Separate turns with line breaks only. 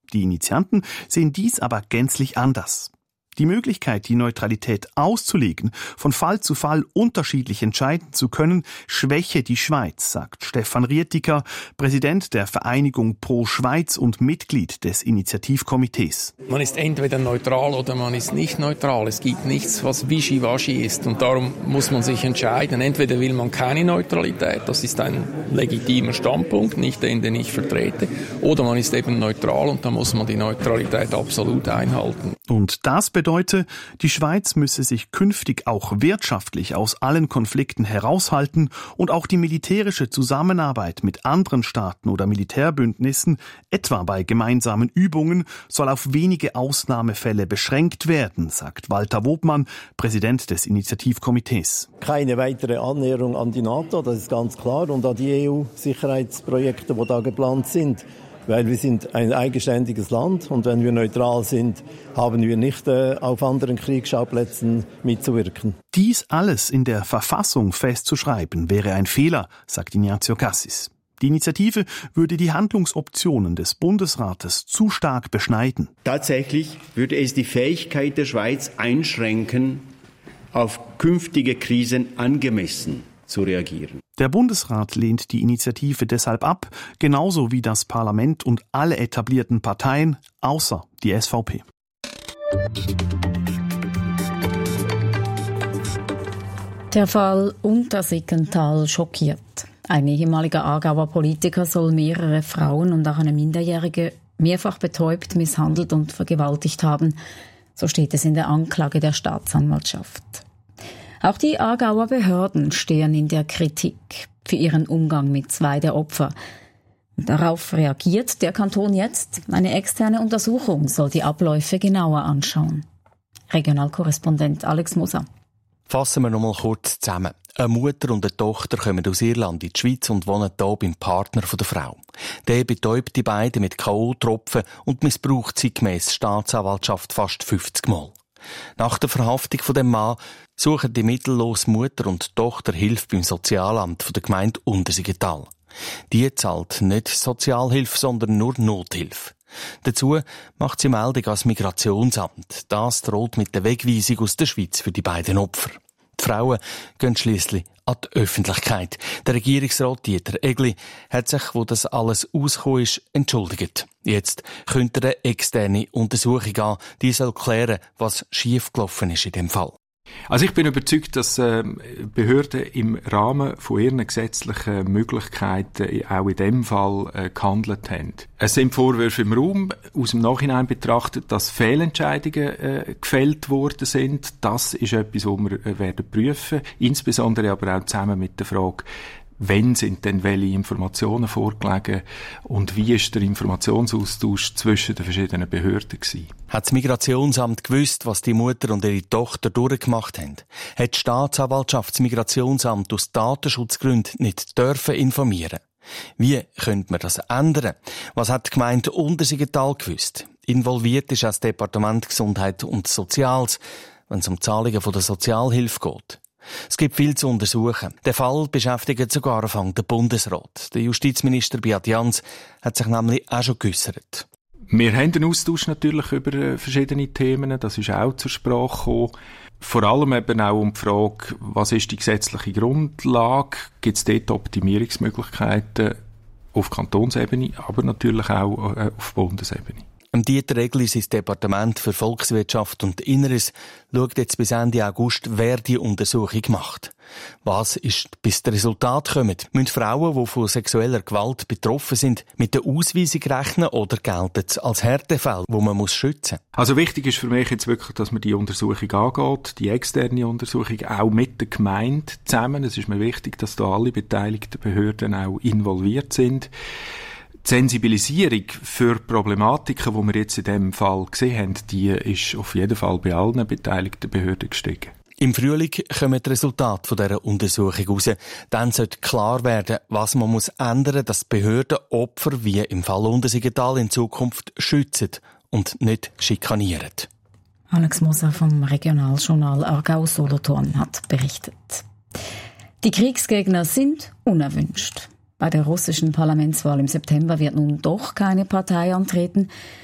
Die Initianten sehen dies aber gänzlich anders. Die Möglichkeit, die Neutralität auszulegen, von Fall zu Fall unterschiedlich entscheiden zu können, schwäche die Schweiz, sagt Stefan Rietiker, Präsident der Vereinigung Pro Schweiz und Mitglied des Initiativkomitees.
Man ist entweder neutral oder man ist nicht neutral. Es gibt nichts, was wischiwaschi ist. Und darum muss man sich entscheiden. Entweder will man keine Neutralität, das ist ein legitimer Standpunkt, nicht den ich vertrete. Oder man ist eben neutral und dann muss man die Neutralität absolut einhalten.
Und das bedeutet, die Schweiz müsse sich künftig auch wirtschaftlich aus allen Konflikten heraushalten und auch die militärische Zusammenarbeit mit anderen Staaten oder Militärbündnissen, etwa bei gemeinsamen Übungen, soll auf wenige Ausnahmefälle beschränkt werden, sagt Walter Wobmann, Präsident des Initiativkomitees.
Keine weitere Annäherung an die NATO, das ist ganz klar, und an die EU-Sicherheitsprojekte, die da geplant sind. Weil wir sind ein eigenständiges Land und wenn wir neutral sind, haben wir nicht auf anderen Kriegsschauplätzen mitzuwirken.
Dies alles in der Verfassung festzuschreiben, wäre ein Fehler, sagt Ignazio Cassis. Die Initiative würde die Handlungsoptionen des Bundesrates zu stark beschneiden.
Tatsächlich würde es die Fähigkeit der Schweiz einschränken, auf künftige Krisen angemessen zu reagieren.
Der Bundesrat lehnt die Initiative deshalb ab, genauso wie das Parlament und alle etablierten Parteien, außer die SVP.
Der Fall Untersiggenthal schockiert. Ein ehemaliger Aargauer Politiker soll mehrere Frauen und auch eine Minderjährige mehrfach betäubt, misshandelt und vergewaltigt haben. So steht es in der Anklage der Staatsanwaltschaft. Auch die Aargauer Behörden stehen in der Kritik für ihren Umgang mit 2 der Opfer. Darauf reagiert der Kanton jetzt. Eine externe Untersuchung soll die Abläufe genauer anschauen. Regionalkorrespondent Alex Moser.
Fassen wir noch mal kurz zusammen. Eine Mutter und eine Tochter kommen aus Irland in die Schweiz und wohnen hier beim Partner der Frau. Der betäubt die beiden mit K.O.-Tropfen und missbraucht sie gemäss Staatsanwaltschaft fast 50 Mal. Nach der Verhaftung von dem Mann suchen die mittellose Mutter und Tochter Hilfe beim Sozialamt von der Gemeinde Untersiggenthal. Die zahlt nicht Sozialhilfe, sondern nur Nothilfe. Dazu macht sie Meldung ans Migrationsamt. Das droht mit der Wegweisung aus der Schweiz für die beiden Opfer. Die Frauen gehen schliesslich an die Öffentlichkeit. Der Regierungsrat Dieter Egli hat sich, wo das alles ausgekommen ist, entschuldigt. Jetzt könnte eine externe Untersuchung an, die soll klären, was schiefgelaufen ist in dem Fall.
Also ich bin überzeugt, dass Behörden im Rahmen von ihren gesetzlichen Möglichkeiten auch in diesem Fall gehandelt haben. Es sind Vorwürfe im Raum, aus dem Nachhinein betrachtet, dass Fehlentscheidungen gefällt worden sind. Das ist etwas, was wir werden prüfen, insbesondere aber auch zusammen mit der Frage, wann sind denn welche Informationen vorgelegen und wie ist der Informationsaustausch zwischen den verschiedenen Behörden gewesen?
Hat das Migrationsamt gewusst, was die Mutter und ihre Tochter durchgemacht haben? Hat die Staatsanwaltschaft das Migrationsamt aus Datenschutzgründen nicht dürfen informieren? Wie könnte man das ändern? Was hat die Gemeinde Untersiggenthal gewusst? Involviert ist auch das Departement Gesundheit und Soziales, wenn es um Zahlungen von der Sozialhilfe geht. Es gibt viel zu untersuchen. Der Fall beschäftigt sogar Anfang den Bundesrat. Der Justizminister Beat Jans hat sich nämlich auch schon geäussert.
Wir haben einen Austausch natürlich über verschiedene Themen. Das ist auch zur Sprache gekommen. Vor allem eben auch um die Frage, was ist die gesetzliche Grundlage? Gibt es dort Optimierungsmöglichkeiten auf Kantonsebene, aber natürlich auch auf Bundesebene?
Dieter Egli, sein Departement für Volkswirtschaft und Inneres, schaut jetzt bis Ende August, wer die Untersuchung macht. Was ist, bis die Resultate kommen? Müssen Frauen, die von sexueller Gewalt betroffen sind, mit der Ausweisung rechnen oder gelten es als Härtefall, wo man schützen muss?
Also wichtig ist für mich jetzt wirklich, dass man die Untersuchung angeht, die externe Untersuchung, auch mit der Gemeinde zusammen. Es ist mir wichtig, dass da alle beteiligten Behörden auch involviert sind. Die Sensibilisierung für Problematiken, die wir jetzt in diesem Fall gesehen haben, die ist auf jeden Fall bei allen beteiligten Behörden gestiegen.
Im Frühling kommen die Resultate dieser Untersuchung raus. Dann sollte klar werden, was man ändern muss, dass die Behörden Opfer wie im Fall Untersiggenthal in Zukunft schützen und nicht schikanieren.
Alex Moser vom Regionaljournal Aargau-Solothurn hat berichtet. Die Kriegsgegner sind unerwünscht. Bei der russischen Parlamentswahl im September wird nun doch keine Partei antreten.